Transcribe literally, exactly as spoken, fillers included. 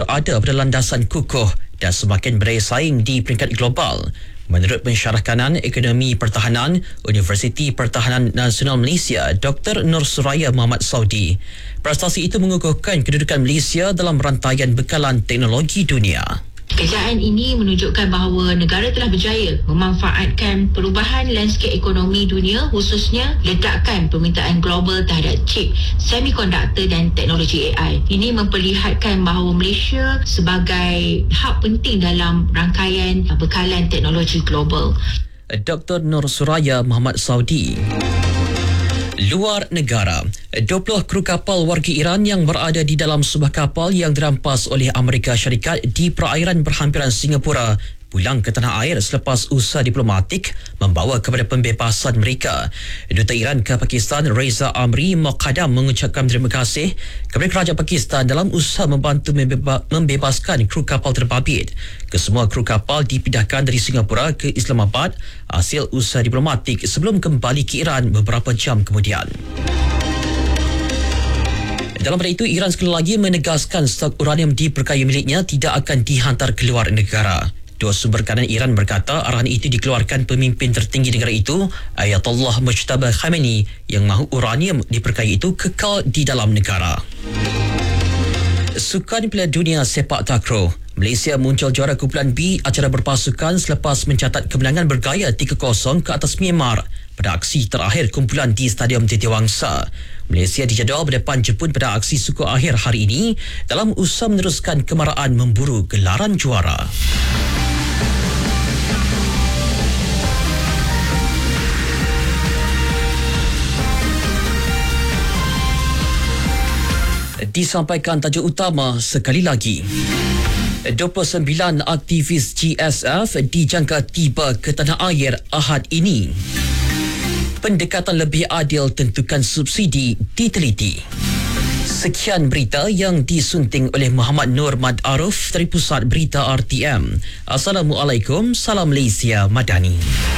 berada pada landasan kukuh dan semakin berdaya saing di peringkat global. Menurut Pensyarah Kanan Ekonomi Pertahanan Universiti Pertahanan Nasional Malaysia, Doktor Nur Suraya Muhammad Saudi, prestasi itu mengukuhkan kedudukan Malaysia dalam rantaian bekalan teknologi dunia. Kejayaan ini menunjukkan bahawa negara telah berjaya memanfaatkan perubahan landscape ekonomi dunia, khususnya ledakan permintaan global terhadap chip, semikonduktor dan teknologi A I. Ini memperlihatkan bahawa Malaysia sebagai hub penting dalam rangkaian bekalan teknologi global. Doktor Nur Suraya Muhammad Saudi. Luar negara, dua puluh kru kapal warga Iran yang berada di dalam sebuah kapal yang dirampas oleh Amerika Syarikat di perairan berhampiran Singapura pulang ke tanah air selepas usaha diplomatik membawa kepada pembebasan mereka. Duta Iran ke Pakistan Reza Amri Muqaddam mengucapkan terima kasih kepada kerajaan Pakistan dalam usaha membantu membeba- membebaskan kru kapal terbabit. Kesemua kru kapal dipindahkan dari Singapura ke Islamabad hasil usaha diplomatik sebelum kembali ke Iran beberapa jam kemudian. Dalam pada itu, Iran sekali lagi menegaskan stok uranium diperkaya miliknya tidak akan dihantar ke luar negara. Dua sumber kanan Iran berkata arahan itu dikeluarkan pemimpin tertinggi negara itu, Ayatollah Mujtaba Khamenei, yang mahu uranium diperkaya itu kekal di dalam negara. Sukan Piala Dunia Sepak Takraw, Malaysia muncul juara kumpulan B acara berpasukan selepas mencatat kemenangan bergaya tiga kosong ke atas Myanmar pada aksi terakhir kumpulan di Stadium Titiwangsa. Malaysia dijadual berdepan Jepun pada aksi suku akhir hari ini dalam usaha meneruskan kemaraan memburu gelaran juara. Disampaikan tajuk utama sekali lagi. dua puluh sembilan aktivis G S F dijangka tiba ke tanah air Ahad ini. Pendekatan lebih adil tentukan subsidi diteliti. Sekian berita yang disunting oleh Muhammad Nur Mad Aruf dari Pusat Berita R T M. Assalamualaikum, salam Malaysia Madani.